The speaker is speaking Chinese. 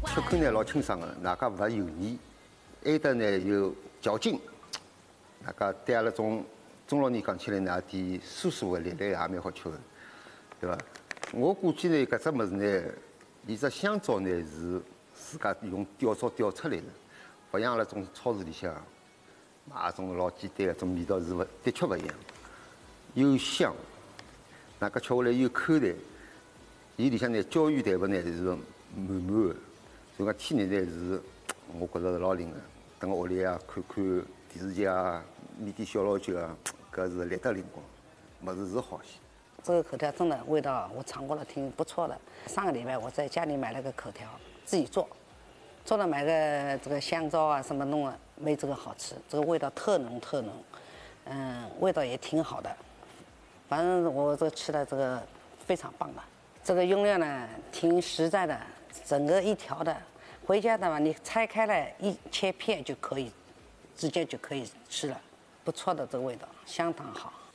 吃口呢老清爽的，外加勿大油腻，还得呢有嚼劲，外加对阿拉中老年讲起来呢，点酥酥的、辣辣也蛮好吃的，对伐？我估计呢，搿只物事呢，伊只香皂呢是自家用吊槽吊出来的，勿像阿拉种超市里向买种老简单的种味道是勿，的确勿一样，又香，外加吃下来又口弹，伊里向呢胶原蛋白呢是满满的。所以讲天然呢是，我觉着是老灵个。等屋里啊看看电视剧啊，喝点小老酒啊，搿是立得灵光，物事是好些。 这个口条真的味道我尝过了，挺不错的。上个礼拜我在家里买了个口条，自己做了买个这个香皂啊什么弄了，没这个好吃。这个味道特浓，味道也挺好的。反正我这吃的这个非常棒的。这个用料呢挺实在的，整个一条的，回家的嘛你拆开来一切片就可以，直接就可以吃了，不错的这个味道，相当好。